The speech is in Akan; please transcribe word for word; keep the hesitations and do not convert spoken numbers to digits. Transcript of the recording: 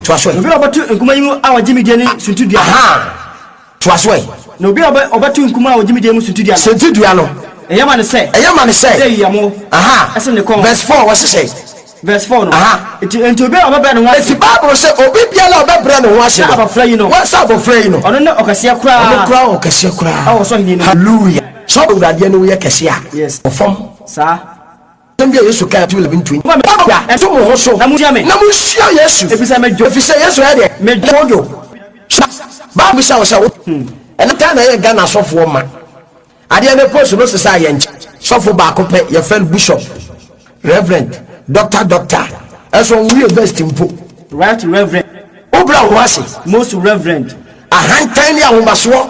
to aswe obi obatu nkuma yi a Jimmy Diani suntudia aha to aswe no obi obatu nkuma a Jimmy Diani suntudia suntudia no eyama ne say eyama ne say say yamo aha ese ne kon verse four what say verse four no aha enti enti obi obaba ne ho esi Bible say obi biala obabra ne ho ase no afra yi no what say afra yi no ono ne okase kura ono kura okase kura awo so hini no hallelujah so urade ne wo ye kase a yes ofom sa tambia Yesu ka two eleven twenty ya so mo ho so na mu jame na mu sia Yesu efisa mejo efisa Yesu ya de mejo Bible say say ene ta na ye Ghana sofo ma ade ne post no sesa ye nche sofo ba ko pe ye fel bishop reverend doctor doctor eso we university mpo right reverend obra ho ase most reverend ahantan ni ahomaso